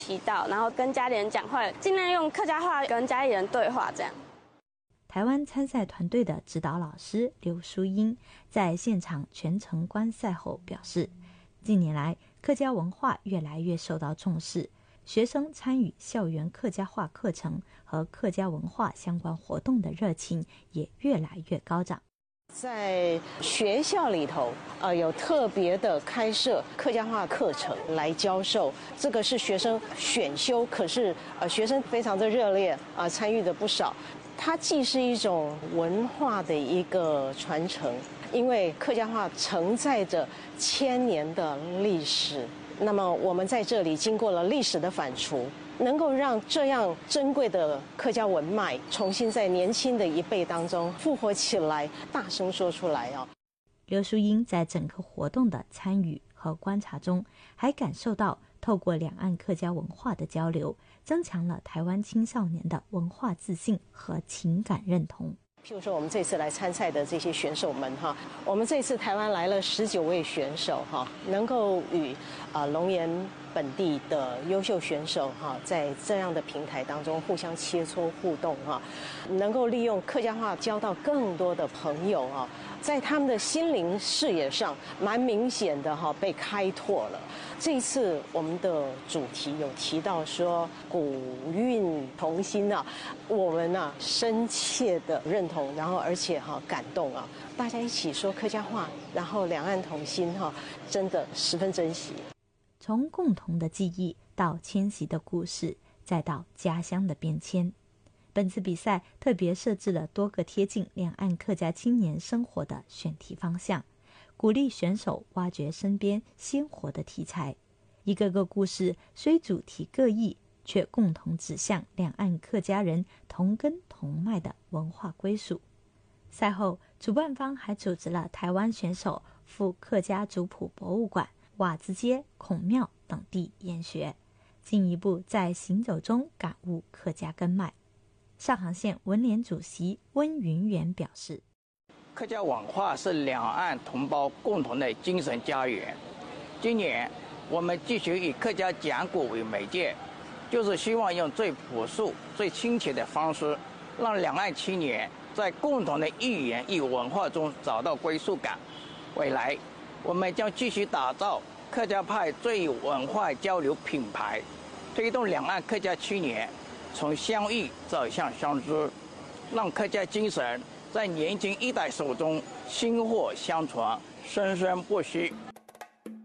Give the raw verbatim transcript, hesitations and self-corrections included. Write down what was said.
提到，然后跟家里人讲话，尽量用客家话跟家里人对话，这样。 台湾参赛团队的指导老师刘淑英在现场全程观赛后表示，近年来客家文化越来越受到重视，学生参与校园客家话课程和客家文化相关活动的热情也越来越高涨。 在学校里头，呃，有特别的开设客家话课程来教授，这个是学生选修，可是呃，学生非常的热烈，啊、呃，参与的不少。它既是一种文化的一个传承，因为客家话承载着千年的历史。那么我们在这里经过了历史的反刍，能够让这样珍贵的客家文脉重新在年轻的一辈当中复活起来，大声说出来啊！ 刘淑英在整个活动的参与和观察中，还感受到透过两岸客家文化的交流，增强了台湾青少年的文化自信和情感认同。 譬如说，我们这次来参赛的这些选手们哈，我们这次台湾来了十九位选手哈，能够与啊龙岩本地的优秀选手哈，在这样的平台当中互相切磋互动哈，能够利用客家话交到更多的朋友啊，在他们的心灵视野上，蛮明显的哈被开拓了。这一次我们的主题有提到说古韵同心啊，我们啊深切的认同，然后而且哈感动啊，大家一起说客家话，然后两岸同心哈，真的十分珍惜。 从共同的记忆到迁徙的故事，再到家乡的变迁，本次比赛特别设置了多个贴近两岸客家青年生活的选题方向，鼓励选手挖掘身边鲜活的题材。一个个故事虽主题各异，却共同指向两岸客家人同根同脉的文化归属。赛后，主办方还组织了台湾选手赴客家族谱博物馆、瓦子街、孔庙等地研学，进一步在行走中感悟客家根脉。上杭县文联主席温云元表示， 客家文化是两岸同胞共同的精神家园。今年我们继续以客家讲古为媒介，就是希望用最朴素、最亲切的方式，让两岸青年在共同的语言与文化中找到归属感。未来，我们将继续打造客家派最有文化交流品牌，推动两岸客家青年从相异走向相知，让客家精神在年轻一代手中薪火相传，生生不息。